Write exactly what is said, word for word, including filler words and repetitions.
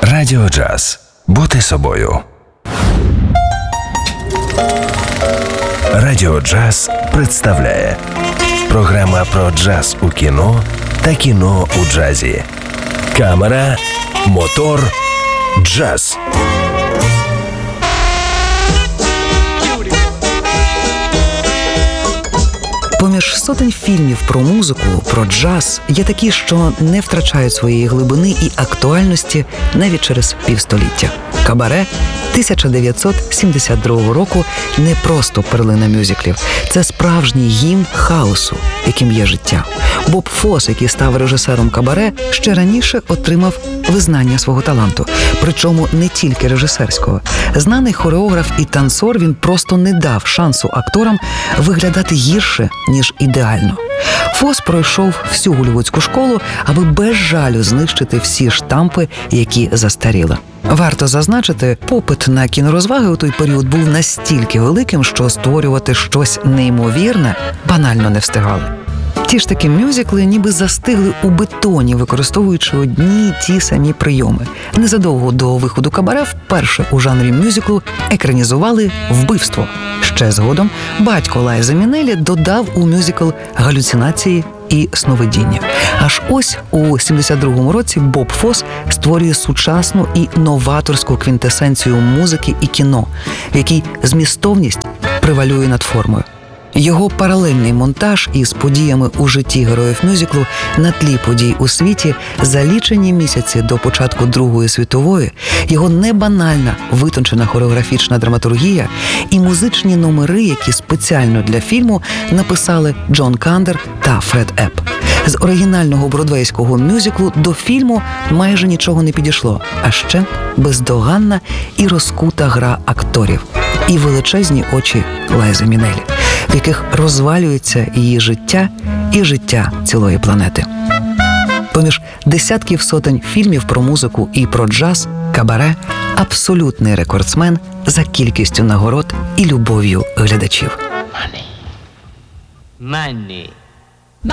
Радіо Джаз. Бути собою. Радіо Джаз представляє програма про джаз у кіно та кіно у джазі. Камера, мотор, джаз. Поміж сотень фільмів про музику, про джаз є такі, що не втрачають своєї глибини і актуальності навіть через півстоліття. «Кабаре» тисяча дев'ятсот сімдесят другого року не просто перлина мюзиклів. Це справжній гімн хаосу, яким є життя. Боб Фос, який став режисером «Кабаре», ще раніше отримав визнання свого таланту. Причому не тільки режисерського. Знаний хореограф і танцор, він просто не дав шансу акторам виглядати гірше, ніж ідеально. Фос пройшов всю голлівудську школу, аби без жалю знищити всі штампи, які застаріли. Варто зазначити, попит на кінорозваги у той період був настільки великим, що створювати щось неймовірне банально не встигали. Ті ж таки мюзикли ніби застигли у бетоні, використовуючи одні й ті самі прийоми. Незадовго до виходу «Кабаре» вперше у жанрі мюзиклу екранізували «Вбивство». Ще згодом батько Лайзи Мінеллі додав у мюзикл галюцинації і сновидіння. Аж ось у сімдесят другому році Боб Фос створює сучасну і новаторську квінтесенцію музики і кіно, в якій змістовність превалює над формою. Його паралельний монтаж із подіями у житті героїв мюзиклу на тлі подій у світі за лічені місяці до початку Другої світової, його небанальна витончена хореографічна драматургія і музичні номери, які спеціально для фільму написали Джон Кандер та Фред Епп. З оригінального бродвейського мюзиклу до фільму майже нічого не підійшло, а ще бездоганна і розкута гра акторів і величезні очі Лайзи Мінеллі, в яких розвалюється її життя і життя цілої планети. Поміж десятків сотень фільмів про музику і про джаз, «Кабаре» – абсолютний рекордсмен за кількістю нагород і любов'ю глядачів. Money. Money.